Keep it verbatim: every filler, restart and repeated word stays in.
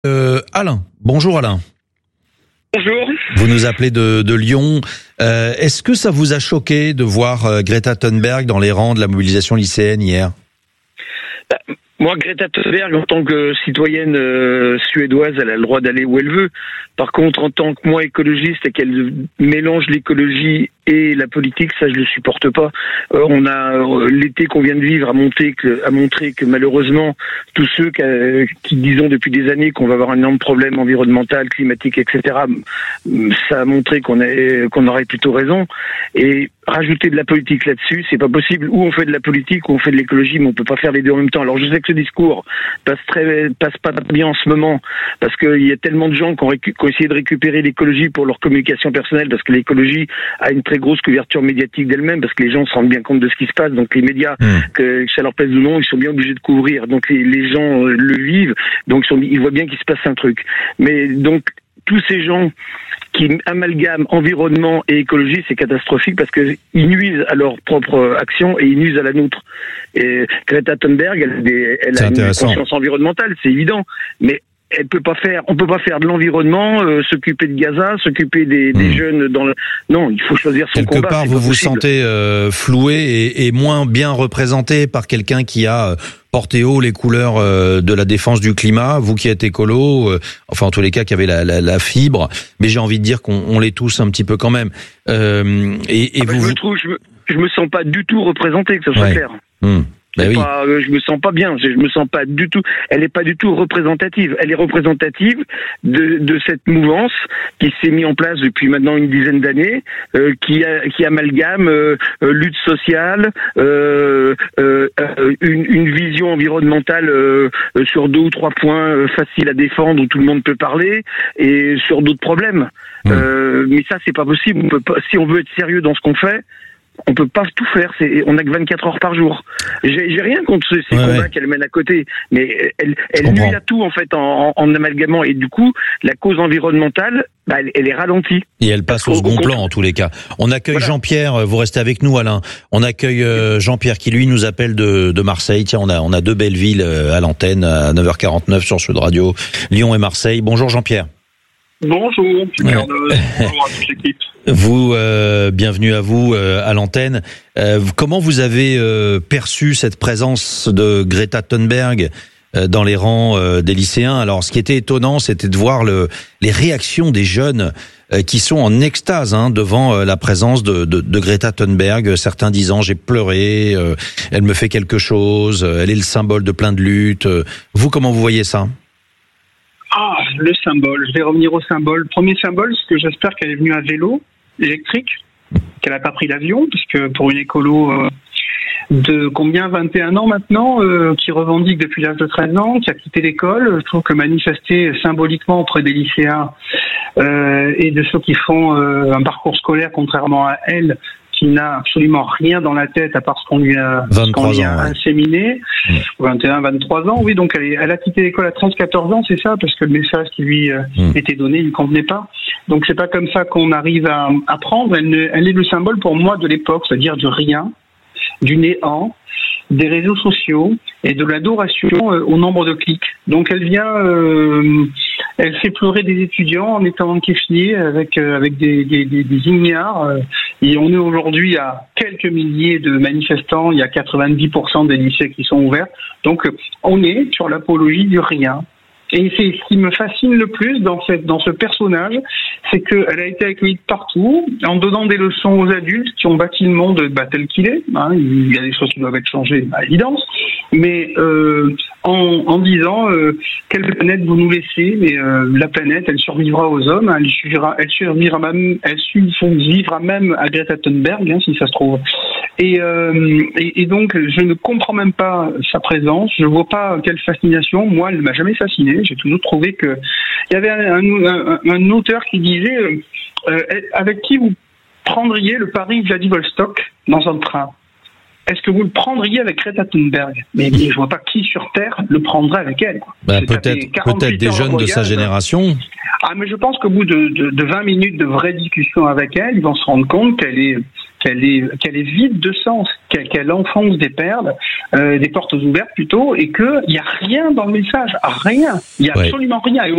Euh, Alain, bonjour Alain. Bonjour. Vous nous appelez de, de Lyon. Euh, est-ce que ça vous a choqué de voir euh, Greta Thunberg dans les rangs de la mobilisation lycéenne hier ? Bah, moi, Greta Thunberg, en tant que citoyenne euh, suédoise, elle a le droit d'aller où elle veut. Par contre, en tant que moi écologiste et qu'elle mélange l'écologie et la politique, ça je le supporte pas. Euh, on a euh, l'été qu'on vient de vivre a montré que, a montré que malheureusement tous ceux qui, euh, qui disons depuis des années qu'on va avoir un énorme problème environnemental, climatique, et cetera. Ça a montré qu'on est, qu'on aurait plutôt raison. Et rajouter de la politique là-dessus, c'est pas possible. Ou on fait de la politique, ou on fait de l'écologie, mais on peut pas faire les deux en même temps. Alors je sais que ce discours passe très, passe pas bien en ce moment, parce qu'il y a tellement de gens qui ont, récu- qui ont essayé de récupérer l'écologie pour leur communication personnelle, parce que l'écologie a une très grosse couverture médiatique d'elle-même, parce que les gens se rendent bien compte de ce qui se passe. Donc les médias, mmh. que, que ça leur plaise ou non, ils sont bien obligés de couvrir. Donc les, les gens euh, le vivent, donc ils, sont, ils voient bien qu'il se passe un truc. Mais donc tous ces gens qui amalgament environnement et écologie, c'est catastrophique parce que ils nuisent à leur propre action et ils nuisent à la nôtre. Et Greta Thunberg, elle a, des, elle a une conscience environnementale, c'est évident, mais elle peut pas faire, on peut pas faire de l'environnement, euh, s'occuper de Gaza, s'occuper des, des mmh. jeunes dans le... Non, il faut choisir son Quelque combat. Quelque part, vous vous sentez euh, floué et, et moins bien représenté par quelqu'un qui a porté haut les couleurs euh, de la défense du climat, vous qui êtes écolo, euh, enfin en tous les cas qui avez la, la, la fibre, mais j'ai envie de dire qu'on on l'est tous un petit peu quand même. Euh, et, et ah vous, ben je me trouve, je me, je me sens pas du tout représenté, que ce soit ouais. clair. Mmh. Ben oui. Pas, euh, je me sens pas bien, je, je me sens pas du tout, elle est pas du tout représentative, elle est représentative de, de cette mouvance qui s'est mise en place depuis maintenant une dizaine d'années, euh, qui, a, qui amalgame euh, euh, lutte sociale, euh, euh, une, une vision environnementale euh, sur deux ou trois points euh, faciles à défendre où tout le monde peut parler, et sur d'autres problèmes. Mmh. Euh, mais ça c'est pas possible, on peut pas, si on veut être sérieux dans ce qu'on fait, on peut pas tout faire, c'est, on a que vingt-quatre heures par jour. J'ai, j'ai rien contre ces, ces ouais, combats ouais. qu'elle mène à côté, mais elle, elle nuit à tout en fait en, en, en amalgamant, et du coup la cause environnementale, bah, elle, elle est ralentie. Et elle passe au second plan en tous les cas. On accueille voilà. Jean-Pierre, vous restez avec nous Alain. On accueille euh, Jean-Pierre qui lui nous appelle de, de Marseille. Tiens, on a, on a deux belles villes à l'antenne à neuf heures quarante-neuf sur Sud Radio, Lyon et Marseille. Bonjour Jean-Pierre. Bonjour, ouais. Bonjour à toute l'équipe. Vous, euh, bienvenue à vous euh, à l'antenne. Euh, comment vous avez euh, perçu cette présence de Greta Thunberg euh, dans les rangs euh, des lycéens ? Alors, ce qui était étonnant, c'était de voir le, les réactions des jeunes euh, qui sont en extase hein, devant euh, la présence de, de, de Greta Thunberg. Certains disant « j'ai pleuré, euh, elle me fait quelque chose, elle est le symbole de plein de luttes ». Vous, comment vous voyez ça ? Ah, le symbole. Je vais revenir au symbole. Premier symbole, c'est que j'espère qu'elle est venue à vélo électrique, qu'elle n'a pas pris l'avion, puisque pour une écolo euh, de combien, vingt et un ans maintenant, euh, qui revendique depuis l'âge de treize ans, qui a quitté l'école, je trouve que manifester symboliquement auprès des lycéens euh, et de ceux qui font euh, un parcours scolaire, contrairement à elle, qui n'a absolument rien dans la tête à part ce qu'on lui a, ce qu'on lui a ans, inséminé. Ouais. vingt et un, vingt-trois ans, oui, donc elle, est, elle a quitté l'école à treize, quatorze ans, c'est ça, parce que le message qui lui euh, mmh. était donné, il ne convenait pas. Donc c'est pas comme ça qu'on arrive à apprendre. Elle, ne, elle est le symbole pour moi de l'époque, c'est-à-dire du rien, du néant, des réseaux sociaux et de l'adoration euh, au nombre de clics. Donc elle vient, euh, elle fait pleurer des étudiants en étant enqueffiée avec euh, avec des, des, des, des ignares. Euh, et on est aujourd'hui à quelques milliers de manifestants. Il y a quatre-vingt-dix pour cent des lycées qui sont ouverts. Donc euh, on est sur l'apologie du rien. Et c'est ce qui me fascine le plus dans cette, dans ce personnage, c'est qu'elle a été accueillie partout, en donnant des leçons aux adultes qui ont bâti le monde bah, tel qu'il est. Hein. Il y a des choses qui doivent être changées, à évidence. Mais euh, en, en disant euh, quelle planète vous nous laissez, mais euh, la planète, elle survivra aux hommes, elle survivra, elle survivra même, elle survivra même à Greta Thunberg, hein, si ça se trouve. Et, euh, et, et donc, je ne comprends même pas sa présence. Je vois pas quelle fascination. Moi, elle ne m'a jamais fasciné. J'ai toujours trouvé que il y avait un, un, un, un auteur qui disait euh, avec qui vous prendriez le Paris-Vladivostok dans un train. Est-ce que vous le prendriez avec Greta Thunberg ? Mais, mais je vois pas qui sur Terre le prendrait avec elle. Quoi. Bah, peut-être, peut-être des jeunes de sa génération. Ah, mais je pense qu'au bout de, de, de vingt minutes de vraie discussion avec elle, ils vont se rendre compte qu'elle est qu'elle est, qu'elle est vide de sens, qu'elle, qu'elle enfonce des perles, euh, des portes ouvertes plutôt, et qu'il n'y a rien dans le message, rien. Il n'y a ouais. absolument rien. Et